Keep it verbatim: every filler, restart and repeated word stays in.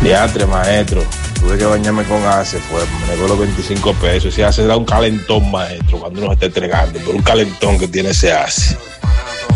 Diatre, maestro. Tuve que bañarme con ACE, fue, me negó los veinticinco pesos. Ese ACE da un calentón, maestro, cuando uno se está entregando, por un calentón que tiene ese ACE.